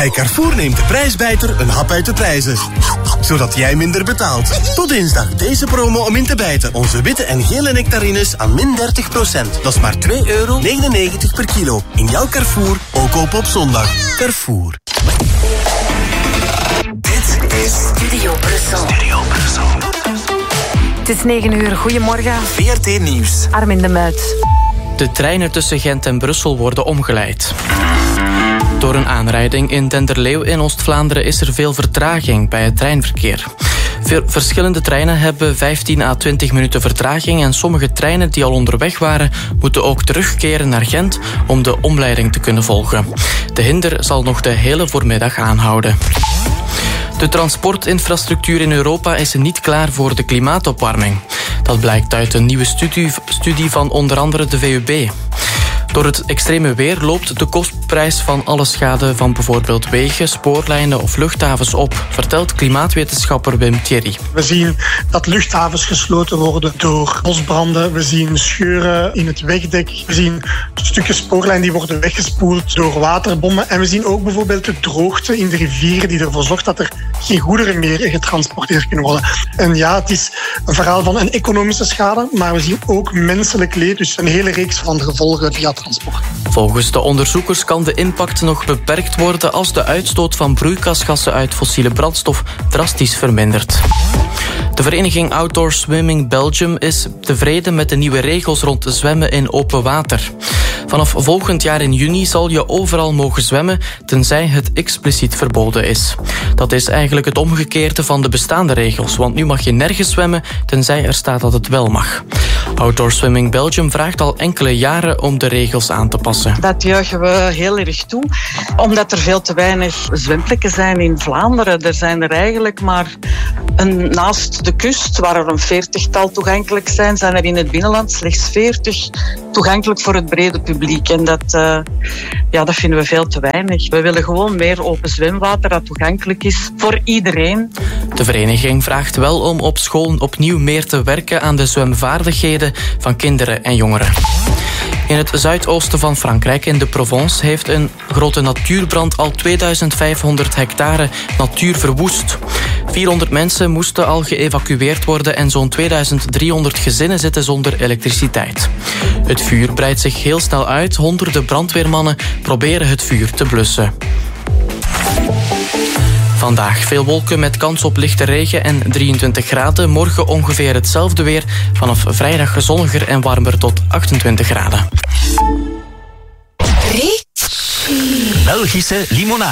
Bij Carrefour neemt de prijsbijter een hap uit de prijzen. Zodat jij minder betaalt. Tot dinsdag deze promo om in te bijten. Onze witte en gele nectarines aan min 30%. Dat is maar €2,99 per kilo. In jouw Carrefour, ook open op zondag. Carrefour. Dit is Studio Brussel. Het is 9:00. Goedemorgen. VRT Nieuws. Armin de Muit. De treinen tussen Gent en Brussel worden omgeleid. Door een aanrijding in Denderleeuw in Oost-Vlaanderen is er veel vertraging bij het treinverkeer. Verschillende treinen hebben 15 à 20 minuten vertraging en sommige treinen die al onderweg waren moeten ook terugkeren naar Gent om de omleiding te kunnen volgen. De hinder zal nog de hele voormiddag aanhouden. De transportinfrastructuur in Europa is niet klaar voor de klimaatopwarming. Dat blijkt uit een nieuwe studie van onder andere de VUB. Door het extreme weer loopt de kostprijs van alle schade van bijvoorbeeld wegen, spoorlijnen of luchthavens op, vertelt klimaatwetenschapper Wim Thierry. We zien dat luchthavens gesloten worden door bosbranden. We zien scheuren in het wegdek. We zien stukken spoorlijn die worden weggespoeld door waterbommen. En we zien ook bijvoorbeeld de droogte in de rivieren die ervoor zorgt dat er geen goederen meer getransporteerd kunnen worden. En ja, het is een verhaal van een economische schade, maar we zien ook menselijk leed. Dus een hele reeks van gevolgen via transport. Volgens de onderzoekers kan de impact nog beperkt worden als de uitstoot van broeikasgassen uit fossiele brandstof drastisch vermindert. De vereniging Outdoor Swimming Belgium is tevreden met de nieuwe regels rond zwemmen in open water. Vanaf volgend jaar in juni zal je overal mogen zwemmen, tenzij het expliciet verboden is. Dat is eigenlijk het omgekeerde van de bestaande regels, want nu mag je nergens zwemmen, tenzij er staat dat het wel mag. Outdoor Swimming Belgium vraagt al enkele jaren om de regels aan te passen. Dat juichen we heel erg toe, omdat er veel te weinig zwemplekken zijn in Vlaanderen. Er zijn er eigenlijk maar naast de kust, waar er een 40-tal toegankelijk zijn er in het binnenland slechts 40 toegankelijk voor het brede publiek. En dat vinden we veel te weinig. We willen gewoon meer open zwemwater dat toegankelijk is voor iedereen. De vereniging vraagt wel om op school opnieuw meer te werken aan de zwemvaardigheden van kinderen en jongeren. In het zuidoosten van Frankrijk, in de Provence, heeft een grote natuurbrand al 2500 hectare natuur verwoest. 400 mensen moesten al geëvacueerd worden en zo'n 2300 gezinnen zitten zonder elektriciteit. Het vuur breidt zich heel snel uit. Honderden brandweermannen proberen het vuur te blussen. Vandaag veel wolken met kans op lichte regen en 23 graden. Morgen ongeveer hetzelfde weer. Vanaf vrijdag zonniger en warmer tot 28 graden. Belgische limonade.